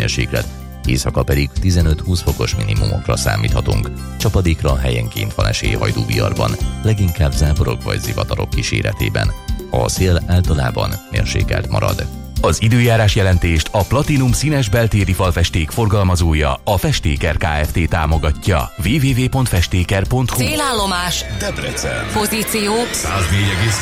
hőmérséklet, éjszaka pedig 15-20 fokos minimumokra számíthatunk. Csapadékra helyenként van esély hajdúviharban, leginkább záporok vagy zivatarok kíséretében. A szél általában mérsékelt marad. Az időjárás jelentést a Platinum színes beltéri falfesték forgalmazója, a Festéker Kft. Támogatja. www.festéker.hu. Célállomás Debrecen. Pozíció 104,6